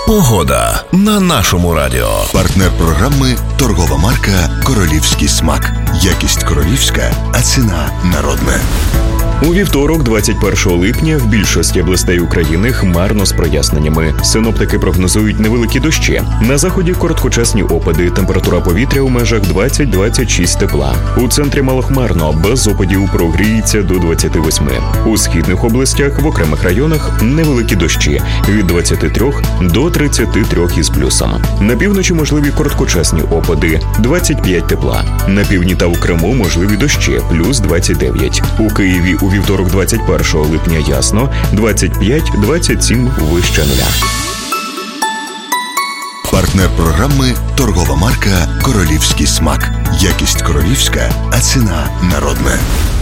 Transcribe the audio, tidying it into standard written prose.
Погода на нашому радіо. Партнер програми – торгова марка «Королівський смак». Якість королівська, а ціна народна. У вівторок, 21 липня, в більшості областей України хмарно з проясненнями. Синоптики прогнозують невеликі дощі. На заході короткочасні опади, температура повітря у межах 20-26 тепла. У центрі малохмарно, без опадів прогріється до 28. У східних областях в окремих районах невеликі дощі від 23 до 33 із плюсом. На півночі можливі короткочасні опади, 25 тепла. На півдні та у Криму можливі дощі, плюс 29. У Києві у вівторок 21 липня ясно, 25-27 вище нуля. Партнер програми – торгова марка «Королівський смак». Якість королівська, а ціна народна.